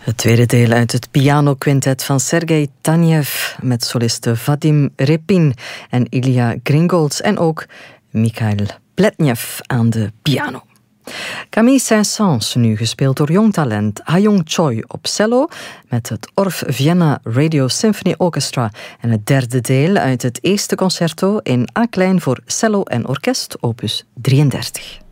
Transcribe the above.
Het tweede deel uit het pianoquintet van Sergei Tanev met solisten Vadim Repin en Ilya Gringolds en ook Mikhail Pletnev aan de piano. Camille Saint-Saëns, nu gespeeld door jong talent Ha-Young Choi op cello met het Orff Vienna Radio Symphony Orchestra en het derde deel uit het eerste concerto in A klein voor cello en orkest, opus 33.